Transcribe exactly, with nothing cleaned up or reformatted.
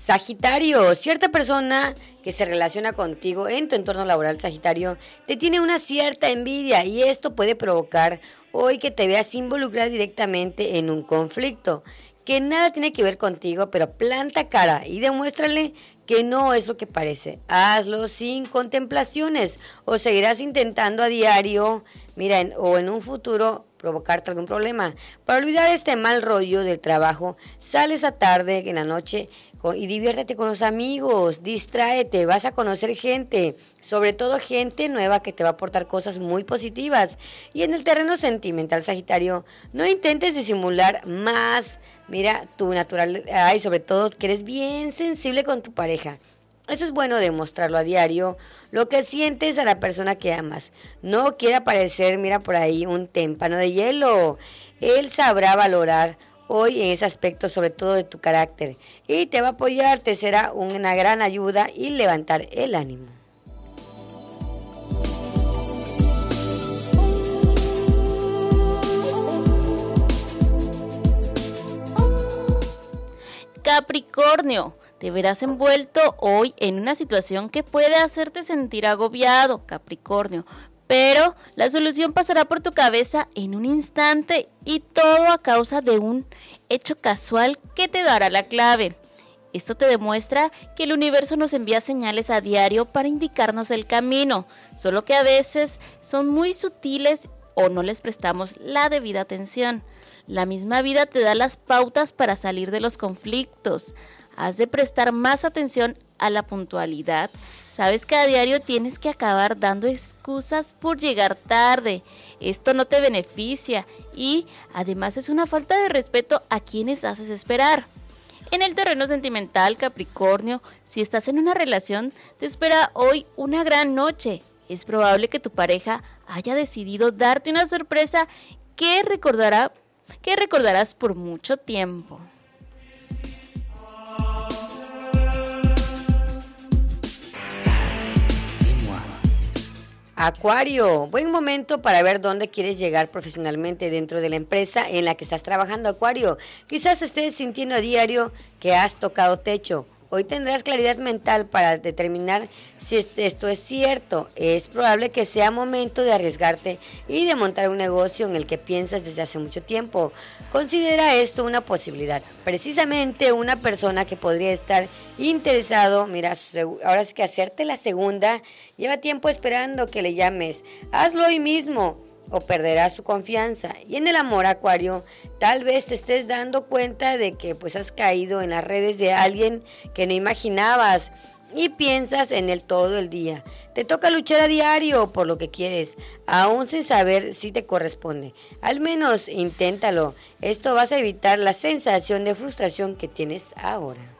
Sagitario, cierta persona que se relaciona contigo en tu entorno laboral, Sagitario, te tiene una cierta envidia y esto puede provocar hoy que te veas involucrada directamente en un conflicto que nada tiene que ver contigo, pero planta cara y demuéstrale que no es lo que parece. Hazlo sin contemplaciones o seguirás intentando a diario, mira, en, o en un futuro provocarte algún problema. Para olvidar este mal rollo del trabajo, sales a tarde, en la noche, y diviértete con los amigos, distráete, vas a conocer gente, sobre todo gente nueva que te va a aportar cosas muy positivas. Y en el terreno sentimental, Sagitario, no intentes disimular más, mira, tu natural, ay, sobre todo que eres bien sensible con tu pareja. Eso es bueno demostrarlo a diario, lo que sientes a la persona que amas. No quiera parecer, mira por ahí, un témpano de hielo. Él sabrá valorar hoy en ese aspecto, sobre todo de tu carácter, y te va a apoyar, te será una gran ayuda y levantar el ánimo. Capricornio, te verás envuelto hoy en una situación que puede hacerte sentir agobiado, Capricornio, pero la solución pasará por tu cabeza en un instante y todo a causa de un hecho casual que te dará la clave. Esto te demuestra que el universo nos envía señales a diario para indicarnos el camino, solo que a veces son muy sutiles o no les prestamos la debida atención. La misma vida te da las pautas para salir de los conflictos. Has de prestar más atención a la puntualidad. Sabes que a diario tienes que acabar dando excusas por llegar tarde. Esto no te beneficia y además es una falta de respeto a quienes haces esperar. En el terreno sentimental, Capricornio, si estás en una relación, te espera hoy una gran noche. Es probable que tu pareja haya decidido darte una sorpresa que recordará, que recordarás por mucho tiempo. Acuario, buen momento para ver dónde quieres llegar profesionalmente dentro de la empresa en la que estás trabajando, Acuario. Quizás estés sintiendo a diario que has tocado techo. Hoy tendrás claridad mental para determinar si esto es cierto. Es probable que sea momento de arriesgarte y de montar un negocio en el que piensas desde hace mucho tiempo. Considera esto una posibilidad. Precisamente una persona que podría estar interesado, mira, ahora es que hacerte la segunda, lleva tiempo esperando que le llames. Hazlo hoy mismo o perderás su confianza. Y en el amor, Acuario, tal vez te estés dando cuenta de que pues has caído en las redes de alguien que no imaginabas y piensas en él todo el día. Te toca luchar a diario por lo que quieres, aún sin saber si te corresponde. Al menos inténtalo. Esto vas a evitar la sensación de frustración que tienes ahora.